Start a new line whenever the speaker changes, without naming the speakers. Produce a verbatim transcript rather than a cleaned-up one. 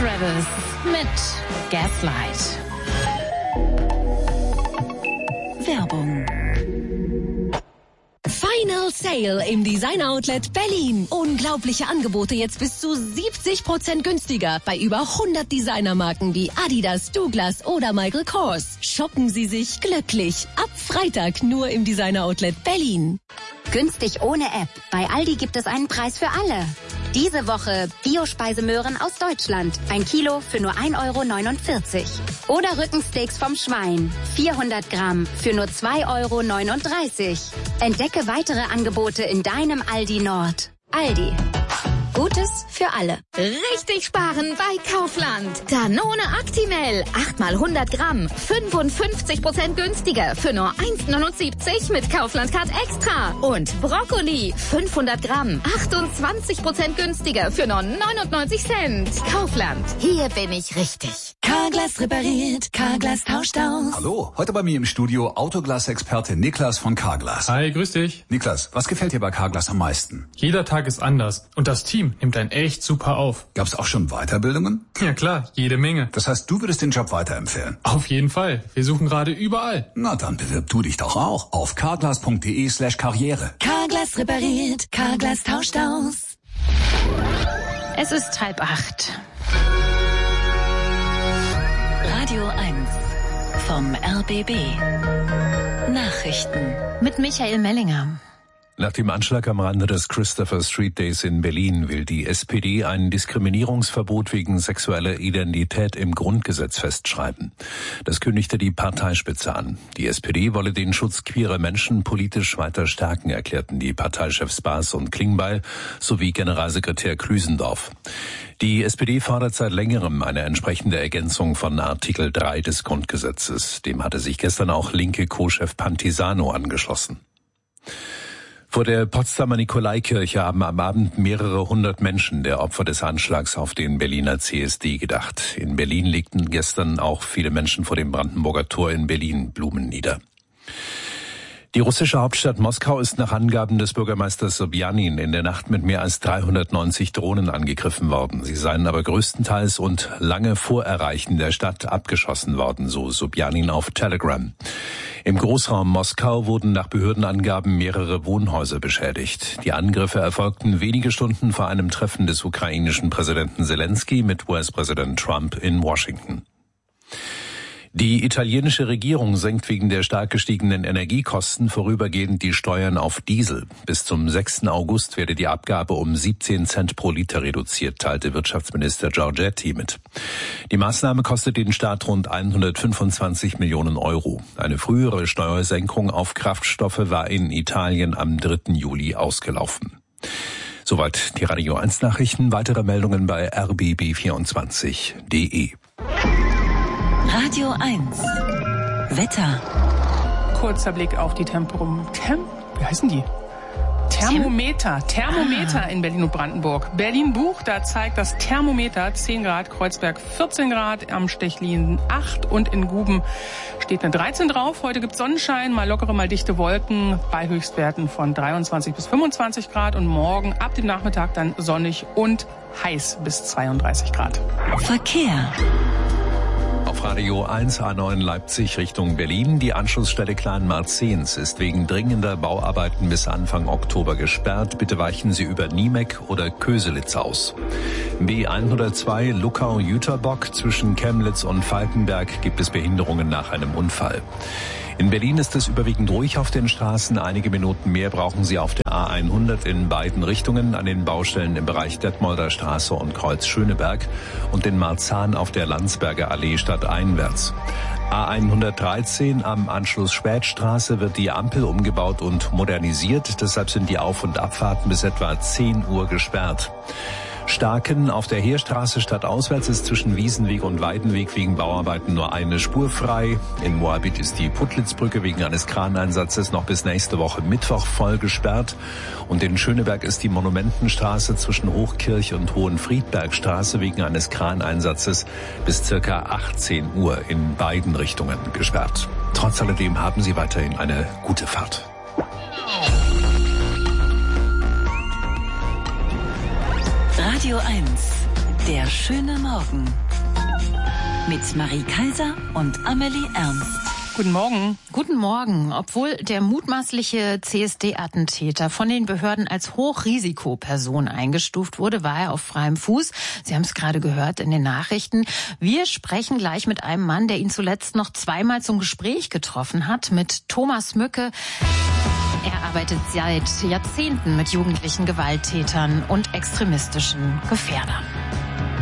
Travis mit Gaslight. Werbung.
Final Sale im Design Outlet Berlin. Unglaubliche Angebote jetzt bis zu siebzig Prozent günstiger bei über hundert Designermarken wie Adidas, Douglas oder Michael Kors. Shoppen Sie sich glücklich. Ab Freitag nur im Designer Outlet Berlin.
Günstig ohne App. Bei Aldi gibt es einen Preis für alle. Diese Woche Bio-Speisemöhren aus Deutschland. Ein Kilo für nur ein Euro neunundvierzig. Oder Rückensteaks vom Schwein. vierhundert Gramm für nur zwei Euro neununddreißig. Entdecke weitere Angebote in deinem Aldi Nord. Aldi. Gutes für alle.
Richtig sparen bei Kaufland. Danone Actimel. acht mal hundert Gramm. fünfundfünfzig Prozent günstiger. Für nur eins neunundsiebzig mit Kaufland Card Extra. Und Brokkoli. fünfhundert Gramm. achtundzwanzig Prozent günstiger. Für nur neunundneunzig Cent. Kaufland. Hier bin ich richtig.
Carglass repariert. Carglass tauscht aus.
Hallo, heute bei mir im Studio Autoglas-Experte Niklas von Carglass.
Hi, grüß dich.
Niklas, was gefällt dir bei Carglass am meisten?
Jeder Tag ist anders und das Team nimmt einen echt super auf.
Gab's auch schon Weiterbildungen?
Ja klar, jede Menge.
Das heißt, du würdest den Job weiterempfehlen?
Auf jeden Fall. Wir suchen gerade überall.
Na, dann bewirb du dich doch auch auf carglass.de slash karriere.
Carglass repariert. Carglass tauscht aus.
Es ist halb acht.
Radio eins vom R B B. Nachrichten
Mit Michael Mellinger.
Nach dem Anschlag am Rande des Christopher Street Days in Berlin will die S P D ein Diskriminierungsverbot wegen sexueller Identität im Grundgesetz festschreiben. Das kündigte die Parteispitze an. Die S P D wolle den Schutz queerer Menschen politisch weiter stärken, erklärten die Parteichefs Baas und Klingbeil sowie Generalsekretär Klüsendorf. Die S P D fordert seit längerem eine entsprechende Ergänzung von Artikel drei des Grundgesetzes. Dem hatte sich gestern auch linke Co-Chef Pantisano angeschlossen. Vor der Potsdamer Nikolaikirche haben am Abend mehrere hundert Menschen der Opfer des Anschlags auf den Berliner C S D gedacht. In Berlin legten gestern auch viele Menschen vor dem Brandenburger Tor in Berlin Blumen nieder. Die russische Hauptstadt Moskau ist nach Angaben des Bürgermeisters Sobjanin in der Nacht mit mehr als dreihundertneunzig Drohnen angegriffen worden. Sie seien aber größtenteils und lange vor Erreichen der Stadt abgeschossen worden, so Sobjanin auf Telegram. Im Großraum Moskau wurden nach Behördenangaben mehrere Wohnhäuser beschädigt. Die Angriffe erfolgten wenige Stunden vor einem Treffen des ukrainischen Präsidenten Zelensky mit U S-Präsident Trump in Washington. Die italienische Regierung senkt wegen der stark gestiegenen Energiekosten vorübergehend die Steuern auf Diesel. Bis zum sechsten August werde die Abgabe um siebzehn Cent pro Liter reduziert, teilte Wirtschaftsminister Giorgetti mit. Die Maßnahme kostet den Staat rund hundertfünfundzwanzig Millionen Euro. Eine frühere Steuersenkung auf Kraftstoffe war in Italien am dritten Juli ausgelaufen. Soweit die Radio eins Nachrichten. Weitere Meldungen bei r b b vierundzwanzig punkt d e.
Radio eins Wetter.
Kurzer Blick auf die Temperum... Tem... Wie heißen die? Thermometer. Thermometer ah. in Berlin und Brandenburg. Berlin-Buch, da zeigt das Thermometer zehn Grad, Kreuzberg vierzehn Grad, am Stechlin acht und in Guben steht eine dreizehn drauf. Heute gibt es Sonnenschein, mal lockere, mal dichte Wolken bei Höchstwerten von dreiundzwanzig bis fünfundzwanzig Grad und morgen ab dem Nachmittag dann sonnig und heiß bis zweiunddreißig Grad.
Verkehr.
Auf Radio eins A neun Leipzig Richtung Berlin. Die Anschlussstelle Kleinmarzens ist wegen dringender Bauarbeiten bis Anfang Oktober gesperrt. Bitte weichen Sie über Niemek oder Köselitz aus. B hundertzwei Luckau-Jüterbock zwischen Chemnitz und Falkenberg gibt es Behinderungen nach einem Unfall. In Berlin ist es überwiegend ruhig auf den Straßen. Einige Minuten mehr brauchen Sie auf der A hundert in beiden Richtungen an den Baustellen im Bereich Detmolder Straße und Kreuz Schöneberg und in Marzahn auf der Landsberger Allee stadteinwärts. A hundertdreizehn am Anschluss Spätstraße wird die Ampel umgebaut und modernisiert. Deshalb sind die Auf- und Abfahrten bis etwa zehn Uhr gesperrt. Starken auf der Heerstraße stadtauswärts ist zwischen Wiesenweg und Weidenweg wegen Bauarbeiten nur eine Spur frei. In Moabit ist die Puttlitzbrücke wegen eines Kraneinsatzes noch bis nächste Woche Mittwoch voll gesperrt. Und in Schöneberg ist die Monumentenstraße zwischen Hochkirch und Hohenfriedbergstraße wegen eines Kraneinsatzes bis circa achtzehn Uhr in beiden Richtungen gesperrt. Trotz alledem haben Sie weiterhin eine gute Fahrt.
Radio eins
Der schöne Morgen mit Marie Kaiser und Amelie Ernst.
Guten Morgen.
Guten Morgen. Obwohl der mutmaßliche C S D-Attentäter von den Behörden als Hochrisikoperson eingestuft wurde, war er auf freiem Fuß. Sie haben es gerade gehört in den Nachrichten. Wir sprechen gleich mit einem Mann, der ihn zuletzt noch zweimal zum Gespräch getroffen hat, mit Thomas Mücke. Er arbeitet seit Jahrzehnten mit jugendlichen Gewalttätern und extremistischen Gefährdern.